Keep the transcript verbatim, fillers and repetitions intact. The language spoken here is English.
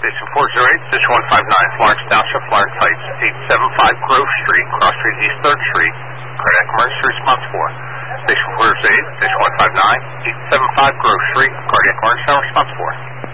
Station four zero eight, Station one five nine, Florence Township, Florence Heights, eight seven five Grove Street, Cross Street East third Street, cardiac emergency response for. Station four zero eight, Station one five nine, eight seven five Grove Street, cardiac emergency response for.